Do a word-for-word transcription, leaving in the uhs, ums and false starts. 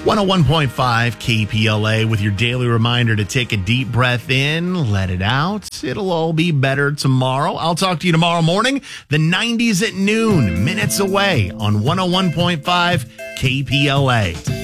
one oh one point five K P L A with your daily reminder to take a deep breath in, let it out. It'll all be better tomorrow. I'll talk to you tomorrow morning. The nineties at noon, minutes away on one oh one point five K P L A.